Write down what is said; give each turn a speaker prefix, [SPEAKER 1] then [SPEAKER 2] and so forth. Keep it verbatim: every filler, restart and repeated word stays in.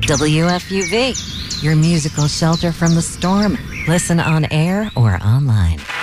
[SPEAKER 1] W F U V, your musical shelter from the storm. Listen on air or online.